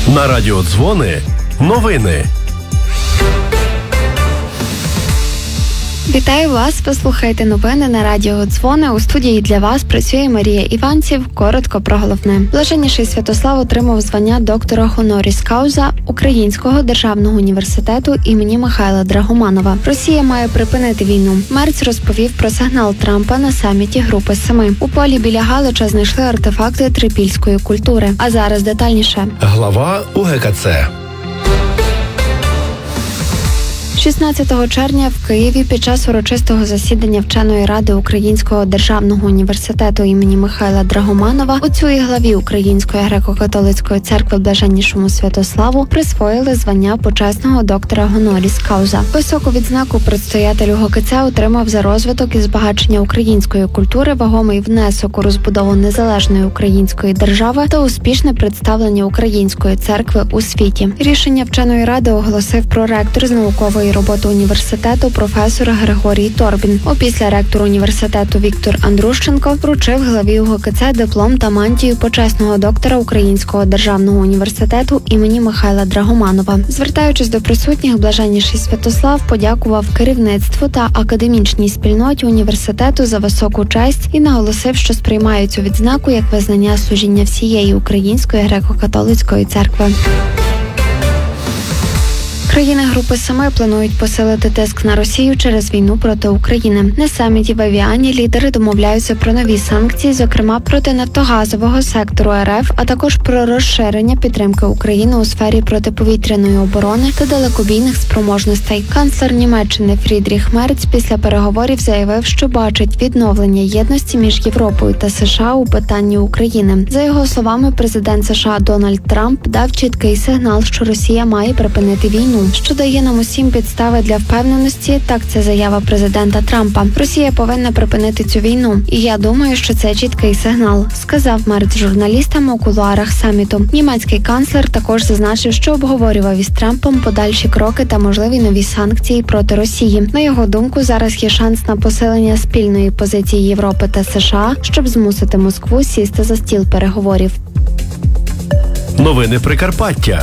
На радіо Дзвони новини. Вітаю вас! Ви слухаєте новини на радіо Дзвони. У студії для вас працює Марія Іванців. Коротко про головне. Блаженніший Святослав отримав звання доктора Хоноріс Кауза Українського державного університету імені Михайла Драгоманова. Росія має припинити війну. Мерц розповів про сигнал Трампа на саміті Групи Семи. У полі біля Галича знайшли артефакти трипільської культури. А зараз детальніше. Глава УГКЦ. 16 червня в Києві під час урочистого засідання вченої ради Українського державного університету імені Михайла Драгоманова отцю і главі Української греко-католицької церкви Блаженнішому Святославу присвоїли звання почесного доктора Гоноріс Кауза. Високу відзнаку предстоятель УГКЦ отримав за розвиток і збагачення української культури, вагомий внесок у розбудову незалежної української держави та успішне представлення української церкви у світі. Рішення вченої ради оголосив проректор з наукової роботи університету професор Григорій Торбін. Опісля ректор університету Віктор Андрущенко вручив главі УГКЦ диплом та мантію почесного доктора Українського державного університету імені Михайла Драгоманова. Звертаючись до присутніх, Блаженніший Святослав подякував керівництву та академічній спільноті університету за високу честь і наголосив, що сприймає цю відзнаку як визнання служіння всієї Української греко-католицької церкви. Країни Групи Семи планують посилити тиск на Росію через війну проти України. На саміті в Авіані лідери домовляються про нові санкції, зокрема проти нафтогазового сектору РФ, а також про розширення підтримки України у сфері протиповітряної оборони та далекобійних спроможностей. Канцлер Німеччини Фрідріх Мерц після переговорів заявив, що бачить відновлення єдності між Європою та США у питанні України. За його словами, президент США Дональд Трамп дав чіткий сигнал, що Росія має припинити війну, що дає нам усім підстави для впевненості. Так, це заява президента Трампа. Росія повинна припинити цю війну. І я думаю, що це чіткий сигнал, сказав Мерц журналістам у кулуарах саміту. Німецький канцлер також зазначив, що обговорював із Трампом подальші кроки та можливі нові санкції проти Росії. На його думку, зараз є шанс на посилення спільної позиції Європи та США, щоб змусити Москву сісти за стіл переговорів. Новини Прикарпаття.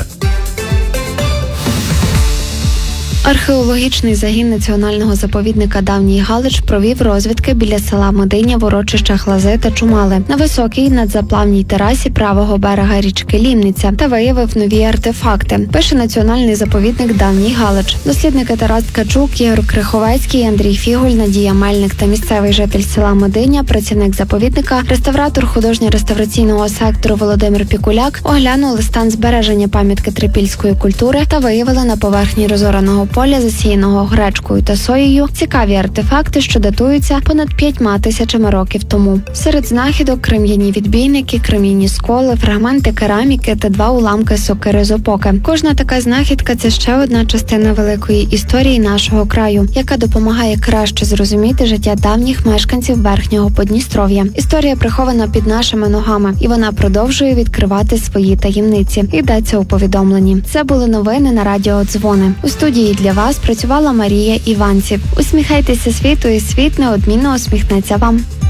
Археологічний загін національного заповідника Давній Галич провів розвідки біля села Мединя в урочищах Лази та Чумали на високій надзаплавній терасі правого берега річки Лімниця та виявив нові артефакти, пише національний заповідник Давній Галич. Дослідники Тарас Ткачук, Ігор Криховецький, Андрій Фігуль, Надія Мельник та місцевий житель села Мединя, працівник заповідника, реставратор художньо-реставраційного сектору Володимир Пікуляк оглянули стан збереження пам'ятки трипільської культури та виявили на поверхні розораного поля, засіяного гречкою та соєю, цікаві артефакти, що датуються понад 5 тисячами років тому. Серед знахідок крем'яні відбійники, крем'яні сколи, фрагменти кераміки та 2 уламки сокири з опоки. Кожна така знахідка – це ще одна частина великої історії нашого краю, яка допомагає краще зрозуміти життя давніх мешканців Верхнього Подністров'я. Історія прихована під нашими ногами, і вона продовжує відкривати свої таємниці. Йдеться у повідомленні. Це були новини на радіо Дзвони. У студії для вас працювала Марія Іванців. Усміхайтеся світу, і світ неодмінно усміхнеться вам.